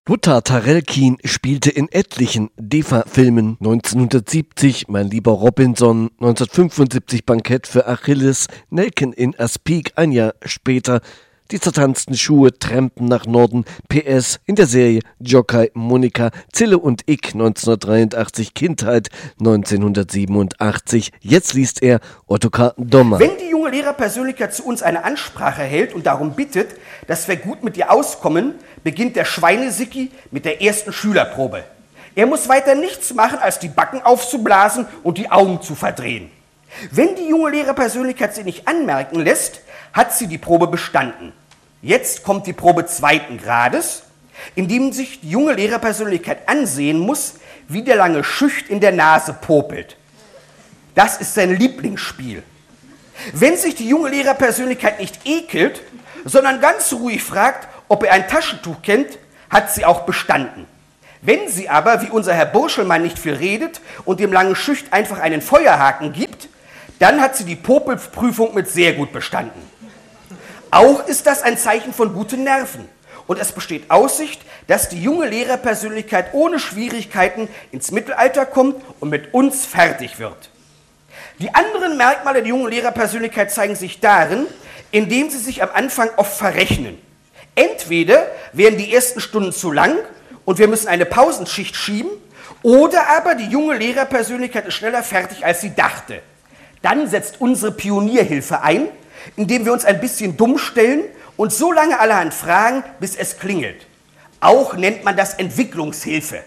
Lothar Tarelkin spielte in etlichen DEFA-Filmen. 1970 Mein lieber Robinson, 1975 Bankett für Achilles, Nelken in Aspik, ein Jahr später Die zertanzten Schuhe trampen nach Norden, PS in der Serie Jockey Monika, Zille und ich 1983, Kindheit 1987. Jetzt liest er Ottokar Dommer. Wenn die junge Lehrerpersönlichkeit zu uns eine Ansprache hält und darum bittet, dass wir gut mit ihr auskommen, beginnt der Schweinesicki mit der ersten Schülerprobe. Er muss weiter nichts machen, als die Backen aufzublasen und die Augen zu verdrehen. Wenn die junge Lehrerpersönlichkeit sie nicht anmerken lässt, hat sie die Probe bestanden. Jetzt kommt die Probe zweiten Grades, in dem sich die junge Lehrerpersönlichkeit ansehen muss, wie der lange Schicht in der Nase popelt. Das ist sein Lieblingsspiel. Wenn sich die junge Lehrerpersönlichkeit nicht ekelt, sondern ganz ruhig fragt, ob er ein Taschentuch kennt, hat sie auch bestanden. Wenn sie aber, wie unser Herr Burschelmann, nicht viel redet und dem langen Schicht einfach einen Feuerhaken gibt, dann hat sie die Popelprüfung mit sehr gut bestanden. Auch ist das ein Zeichen von guten Nerven. Und es besteht Aussicht, dass die junge Lehrerpersönlichkeit ohne Schwierigkeiten ins Mittelalter kommt und mit uns fertig wird. Die anderen Merkmale der jungen Lehrerpersönlichkeit zeigen sich darin, indem sie sich am Anfang oft verrechnen. Entweder werden die ersten Stunden zu lang und wir müssen eine Pausenschicht schieben, oder aber die junge Lehrerpersönlichkeit ist schneller fertig, als sie dachte. Dann setzt unsere Pionierhilfe ein, indem wir uns ein bisschen dumm stellen und so lange allerhand fragen, bis es klingelt. Auch nennt man das Entwicklungshilfe.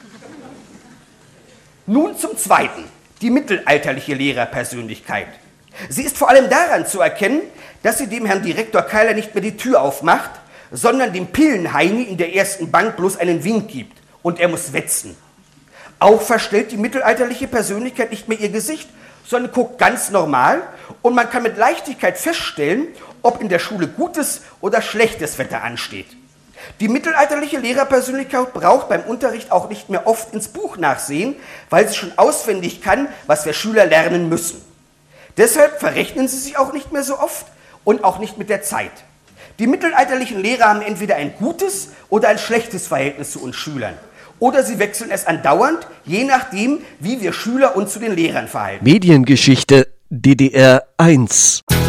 Nun zum Zweiten, die mittelalterliche Lehrerpersönlichkeit. Sie ist vor allem daran zu erkennen, dass sie dem Herrn Direktor Keiler nicht mehr die Tür aufmacht, sondern dem Pillenheini in der ersten Bank bloß einen Wink gibt und er muss wetzen. Auch verstellt die mittelalterliche Persönlichkeit nicht mehr ihr Gesicht, sondern guckt ganz normal und man kann mit Leichtigkeit feststellen, ob in der Schule gutes oder schlechtes Wetter ansteht. Die mittelalterliche Lehrerpersönlichkeit braucht beim Unterricht auch nicht mehr oft ins Buch nachsehen, weil sie schon auswendig kann, was wir Schüler lernen müssen. Deshalb verrechnen sie sich auch nicht mehr so oft und auch nicht mit der Zeit. Die mittelalterlichen Lehrer haben entweder ein gutes oder ein schlechtes Verhältnis zu uns Schülern. Oder sie wechseln es andauernd, je nachdem, wie wir Schüler uns zu den Lehrern verhalten. Mediengeschichte DDR 1